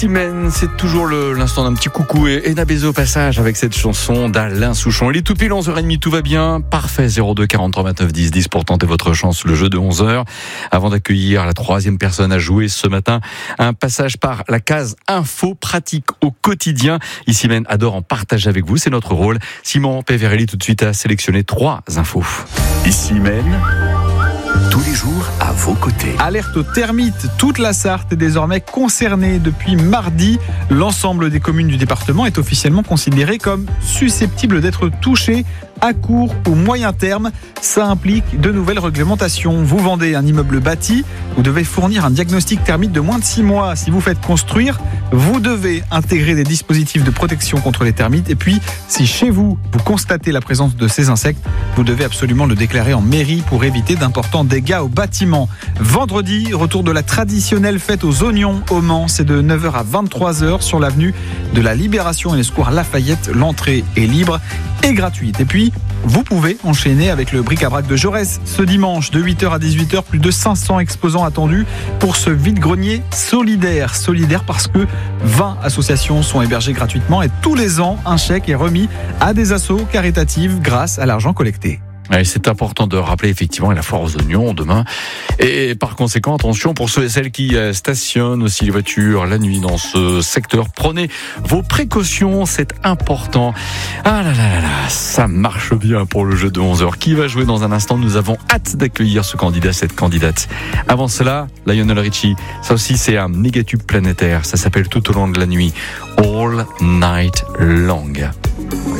Timène, c'est toujours l'instant d'un petit coucou et d'un baiser au passage avec cette chanson d'Alain Souchon. Il est tout pile 11h30, tout va bien. Parfait, 02 43 29 10 10 pour tenter votre chance, le jeu de 11h. Avant d'accueillir la troisième personne à jouer ce matin, un passage par la case info pratique au quotidien. Ici Mène adore en partager avec vous, c'est notre rôle. Simon Peverelli tout de suite a sélectionné 3 infos. Ici Mène, tous les jours à vos côtés. Alerte aux termites, toute la Sarthe est désormais concernée. Depuis mardi, l'ensemble des communes du département est officiellement considéré comme susceptible d'être touché à court ou moyen terme. Ça implique de nouvelles réglementations. Vous vendez un immeuble bâti, vous devez fournir un diagnostic thermique de moins de 6 mois. Si vous faites construire, vous devez intégrer des dispositifs de protection contre les termites. Et puis, si chez vous, vous constatez la présence de ces insectes, vous devez absolument le déclarer en mairie pour éviter d'importants dégâts au bâtiment. Vendredi, retour de la traditionnelle fête aux oignons au Mans. C'est de 9h à 23h sur l'avenue de la Libération et le square Lafayette. L'entrée est libre et gratuite. Et puis, vous pouvez enchaîner avec le bric-à-brac de Jaurès. Ce dimanche, de 8h à 18h, plus de 500 exposants attendus pour ce vide-grenier solidaire. Solidaire parce que 20 associations sont hébergées gratuitement et tous les ans, un chèque est remis à des assos caritatives grâce à l'argent collecté. Ouais, c'est important de rappeler effectivement la foire aux oignons demain. Et par conséquent, attention pour ceux et celles qui stationnent aussi les voitures la nuit dans ce secteur. Prenez vos précautions, c'est important. Ah là là là là, ça marche bien pour le jeu de 11h. Qui va jouer dans un instant? Nous avons hâte d'accueillir ce candidat, cette candidate. Avant cela, Lionel Richie, ça aussi c'est un mégatube planétaire. Ça s'appelle Tout au long de la nuit. All Night Long.